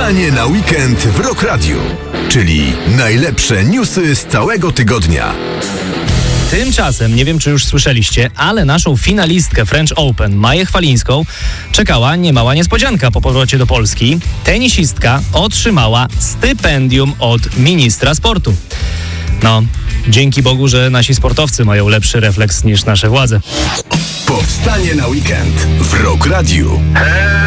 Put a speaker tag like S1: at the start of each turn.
S1: Powstanie na weekend w Rock Radio, czyli najlepsze newsy z całego tygodnia.
S2: Tymczasem, nie wiem czy już słyszeliście, ale naszą finalistkę French Open, Maję Chwalińską, czekała niemała niespodzianka po powrocie do Polski. Tenisistka otrzymała stypendium od ministra sportu. No, dzięki Bogu, że nasi sportowcy mają lepszy refleks niż nasze władze.
S1: Powstanie na weekend w Rock Radio.